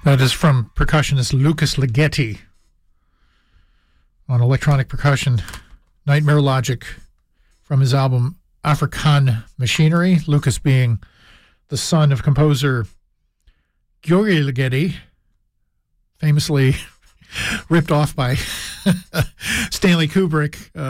That is from percussionist Lucas Ligeti on electronic percussion, Nightmare Logic, from his album African Machinery. Lucas being the son of composer György Ligeti, famously ripped off by Stanley Kubrick